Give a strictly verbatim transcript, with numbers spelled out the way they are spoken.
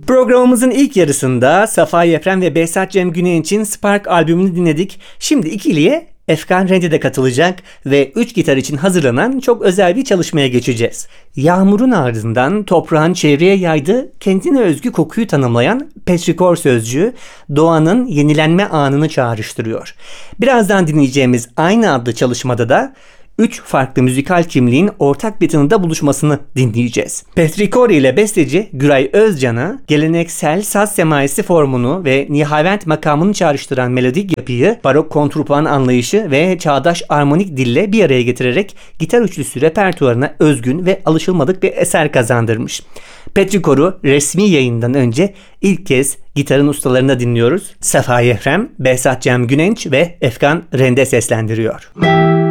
Programımızın ilk yarısında Safa Yeprem ve Behzat Cem Günenç'in Spark albümünü dinledik. Şimdi ikiliye Efkan Rende de katılacak ve üç gitar için hazırlanan çok özel bir çalışmaya geçeceğiz. Yağmurun ardından toprağın çevreye yaydığı kendine özgü kokuyu tanımlayan petrikor sözcüğü doğanın yenilenme anını çağrıştırıyor. Birazdan dinleyeceğimiz aynı adlı çalışmada da üç farklı müzikal kimliğin ortak bir tınıda buluşmasını dinleyeceğiz. Petrikor ile besteci Güray Özcan'a geleneksel saz semaisi formunu ve nihavent makamını çağrıştıran melodik yapıyı, barok kontrpuan anlayışı ve çağdaş armonik dille bir araya getirerek gitar üçlüsü repertuarına özgün ve alışılmadık bir eser kazandırmış. Petrikor'u resmi yayından önce ilk kez gitarın ustalarında dinliyoruz. Safa Yeprem, Behzat Cem Günenç ve Efkan Rende seslendiriyor.